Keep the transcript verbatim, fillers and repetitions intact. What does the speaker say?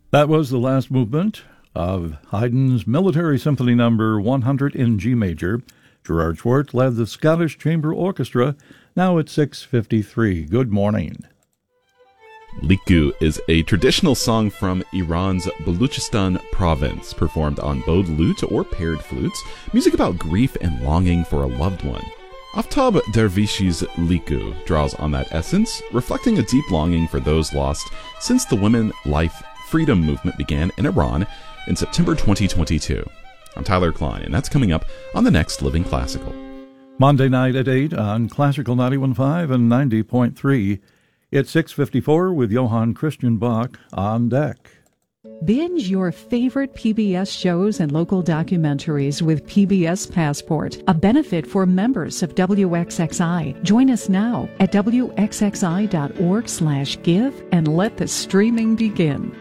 That was the last movement of Haydn's Military Symphony Number one hundred in G major. Gerard Schwartz led the Scottish Chamber Orchestra. Now at six fifty-three. Good morning. Liku is a traditional song from Iran's Baluchistan province, performed on bowed lute or paired flutes, music about grief and longing for a loved one. Aftab Dervishi's Liku draws on that essence, reflecting a deep longing for those lost since the women life freedom movement began in Iran in September twenty twenty-two. I'm Tyler Klein, and that's coming up on the next Living Classical. Monday night at eight on Classical ninety-one point five and ninety point three. It's six fifty-four with Johann Christian Bach on deck. Binge your favorite P B S shows and local documentaries with P B S Passport, a benefit for members of W X X I. Join us now at W X X I dot org slash give and let the streaming begin.